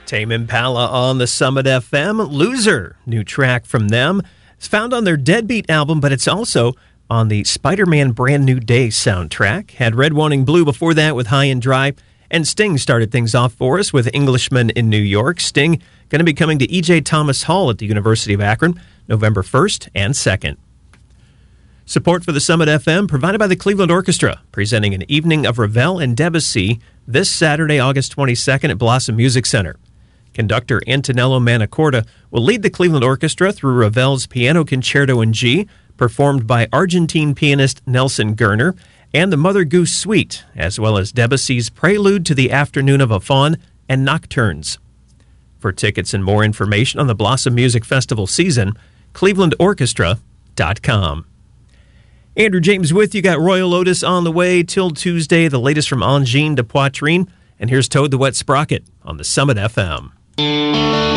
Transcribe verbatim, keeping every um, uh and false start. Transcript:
Tame Impala on the Summit F M. Loser, new track from them. It's found on their Deadbeat album, but it's also on the Spider-Man Brand New Day soundtrack. Had Red Wanting Blue before that with High and Dry. And Sting started things off for us with Englishman in New York. Sting going to be coming to E J. Thomas Hall at the University of Akron November first and second. Support for the Summit F M provided by the Cleveland Orchestra, presenting an evening of Ravel and Debussy this Saturday, August twenty-second at Blossom Music Center. Conductor Antonello Manacorda will lead the Cleveland Orchestra through Ravel's Piano Concerto in G, performed by Argentine pianist Nelson Gerner, and the Mother Goose Suite, as well as Debussy's Prelude to the Afternoon of a Faun and Nocturnes. For tickets and more information on the Blossom Music Festival season, cleveland orchestra dot com. Andrew James with you. Got Royal Otis on the way till Tuesday, the latest from Angine to Poitrine. And here's Toad the Wet Sprocket on the Summit F M.